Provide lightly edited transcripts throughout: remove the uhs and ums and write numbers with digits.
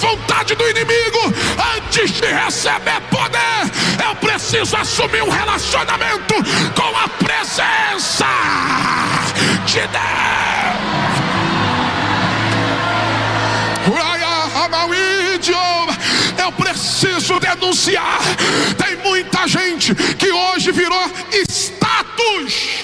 vontade do inimigo. Antes de receber poder, eu preciso assumir um relacionamento com a presença de Deus. Eu preciso denunciar. Tem muita gente que hoje virou status.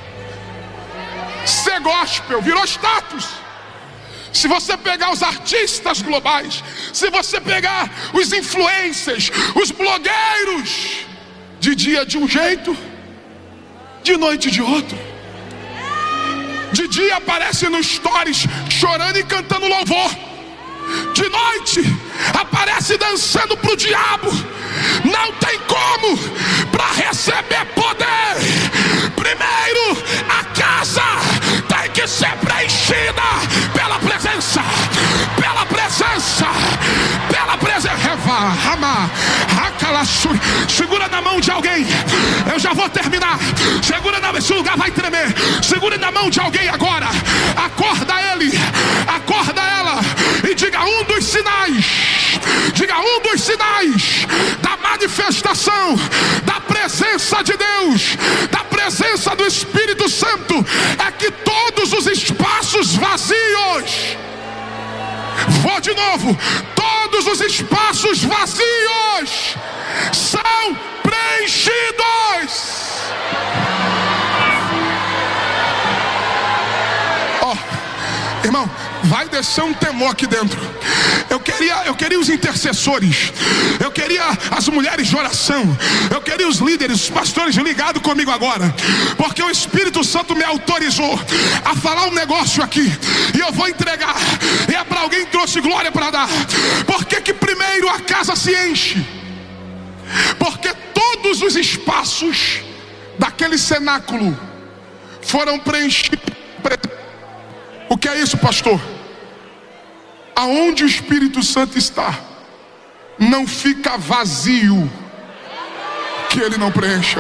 Ser gospel virou status. Se você pegar os artistas globais, se você pegar os influencers, os blogueiros, de dia de um jeito, de noite de outro. De dia aparece no stories chorando e cantando louvor. De noite aparece dançando pro diabo. Não tem como. Para receber poder, primeiro a casa tem que ser preenchida pela presença. Pela presença. Pela presença. Segura na mão de alguém. Eu já vou terminar. Segura na mão. Esse lugar vai tremer. Segura na mão de alguém agora. Acorda ele. Acorda ela. E diga um dos sinais. Diga um dos sinais da manifestação da presença de Deus, da presença do Espírito Santo, é que todos os espaços vazios, vou de novo, todos os espaços vazios são preenchidos. Irmão, vai descer um temor aqui dentro. Eu queria os intercessores. Eu queria as mulheres de oração. Eu queria os líderes, os pastores ligados comigo agora. Porque o Espírito Santo me autorizou a falar um negócio aqui. E eu vou entregar. E é para alguém que trouxe glória para dar. Por que primeiro a casa se enche? Porque todos os espaços daquele cenáculo foram preenchidos. O que é isso, pastor? Aonde o Espírito Santo está, não fica vazio que ele não preencha.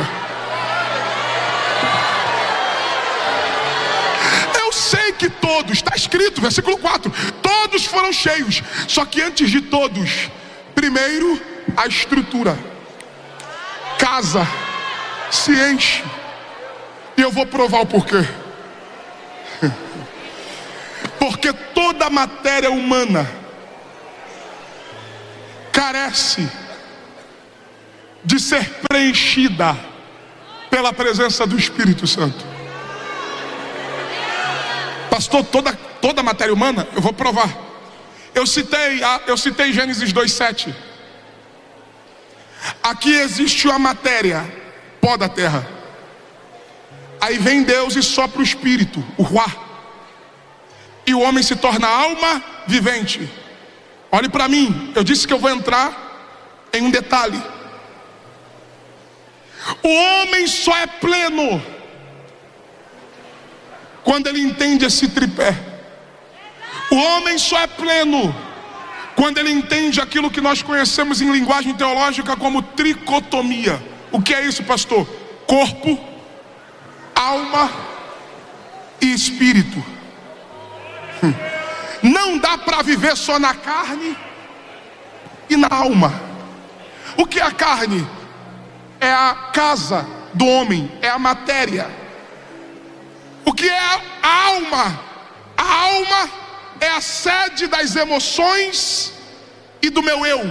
Eu sei que todos, está escrito, versículo 4, todos foram cheios. Só que antes de todos, primeiro a estrutura, casa, se enche. E eu vou provar o porquê. Porque toda a matéria humana carece de ser preenchida pela presença do Espírito Santo. Pastor, toda a matéria humana, eu vou provar. Eu citei Gênesis 2:7. Aqui existe a matéria, pó da terra. Aí vem Deus e sopra o Espírito, o Ruá. E o homem se torna alma vivente. Olhe para mim, eu disse que eu vou entrar em um detalhe. O homem só é pleno quando ele entende esse tripé. O homem só é pleno quando ele entende aquilo que nós conhecemos em linguagem teológica como tricotomia. O que é isso, pastor? Corpo, alma e espírito. Não dá para viver só na carne e na alma. O que é a carne? É a casa do homem, é a matéria. O que é a alma? A alma é a sede das emoções e do meu eu.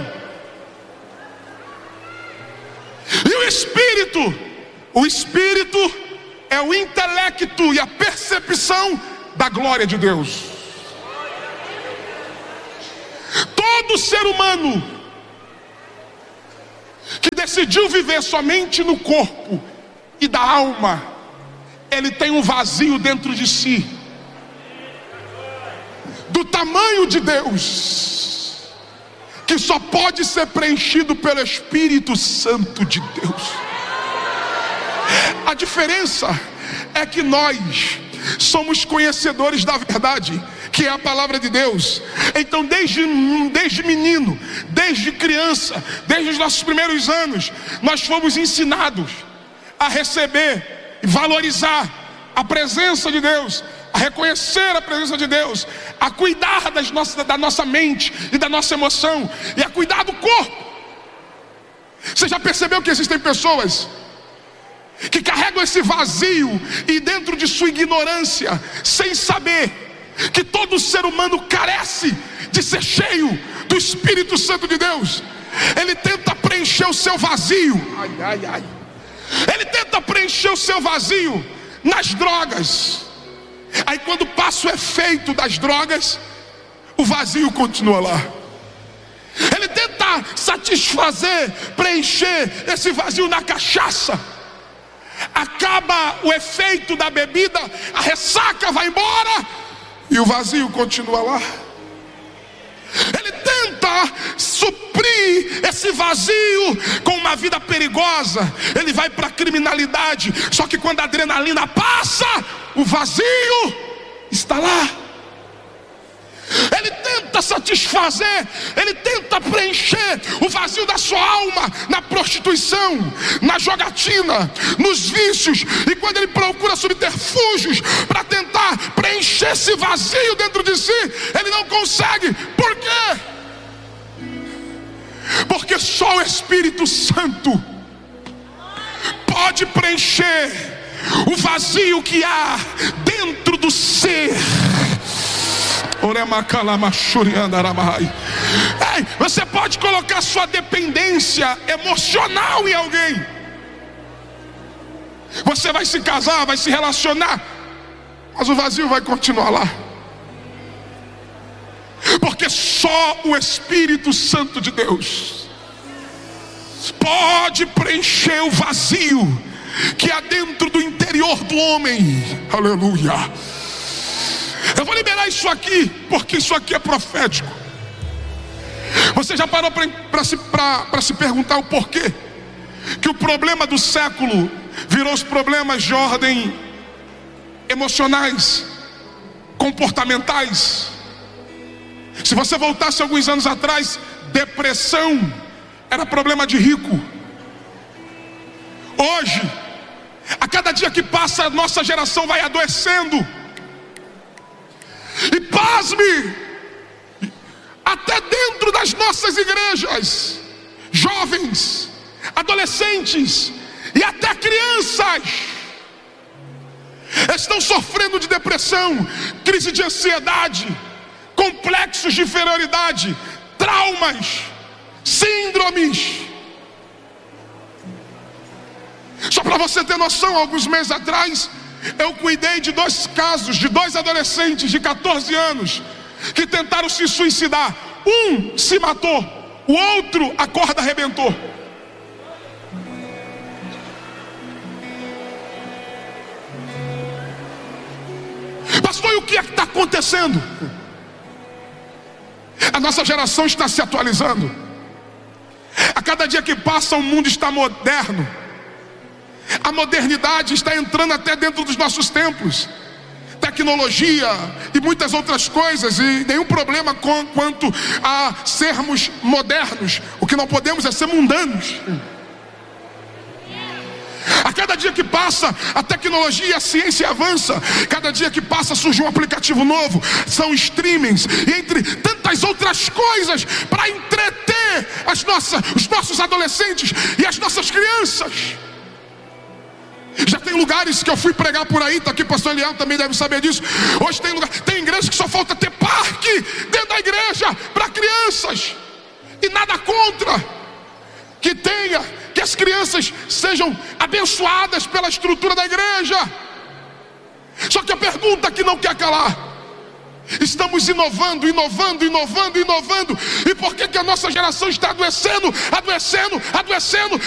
E o espírito é o intelecto e a percepção da glória de Deus. Todo ser humano que decidiu viver somente no corpo e da alma, ele tem um vazio dentro de si, do tamanho de Deus, que só pode ser preenchido pelo Espírito Santo de Deus. A diferença é que nós somos conhecedores da verdade, que é a palavra de Deus. Então desde menino, desde criança, desde os nossos primeiros anos, nós fomos ensinados a receber e valorizar a presença de Deus, a reconhecer a presença de Deus, a cuidar da nossa mente e da nossa emoção, e a cuidar do corpo. Você já percebeu que existem pessoas que carregam esse vazio e dentro de sua ignorância, sem saber que todo ser humano carece de ser cheio do Espírito Santo de Deus, ele tenta preencher o seu vazio. Ele tenta preencher o seu vazio nas drogas. Aí quando passa o efeito das drogas, o vazio continua lá. Ele tenta satisfazer, preencher esse vazio na cachaça. Acaba o efeito da bebida, a ressaca vai embora e o vazio continua lá. Ele tenta suprir esse vazio com uma vida perigosa. Ele vai para a criminalidade. Só que quando a adrenalina passa, o vazio está lá. Ele tenta satisfazer, ele tenta preencher o vazio da sua alma na prostituição, na jogatina, nos vícios. E quando ele procura subterfúgios para tentar preencher esse vazio dentro de si, ele não consegue. Por quê? Porque só o Espírito Santo pode preencher o vazio que há dentro do ser. Ei, você pode colocar sua dependência emocional em alguém. Você vai se casar, vai se relacionar, mas o vazio vai continuar lá. Porque só o Espírito Santo de Deus pode preencher o vazio que há dentro do interior do homem. Aleluia. Eu vou liberar isso aqui, porque isso aqui é profético. Você já parou para se perguntar o porquê que o problema do século virou os problemas de ordem emocionais, comportamentais? Se você voltasse alguns anos atrás, depressão era problema de rico. Hoje, a cada dia que passa, a nossa geração vai adoecendo. E pasme, até dentro das nossas igrejas, jovens, adolescentes e até crianças estão sofrendo de depressão, crise de ansiedade, complexos de inferioridade, traumas, síndromes. Só para você ter noção, alguns meses atrás eu cuidei de 2 casos de 2 adolescentes de 14 anos que tentaram se suicidar. Um se matou, o outro a corda arrebentou. Pastor, e o que é que está acontecendo? A nossa geração está se atualizando. A cada dia que passa, o mundo está moderno. A modernidade está entrando até dentro dos nossos tempos. Tecnologia e muitas outras coisas. E nenhum problema quanto a sermos modernos. O que não podemos é ser mundanos. A cada dia que passa, a tecnologia e a ciência avança. Cada dia que passa surge um aplicativo novo. São streamings e entre tantas outras coisas para entreter os nossos adolescentes e as nossas crianças. Já tem lugares que eu fui pregar por aí, tá aqui, pastor Eliel também deve saber disso. Hoje tem igrejas que só falta ter parque dentro da igreja para crianças. E nada contra que as crianças sejam abençoadas pela estrutura da igreja. Só que a pergunta que não quer calar: estamos inovando. E por que a nossa geração está adoecendo?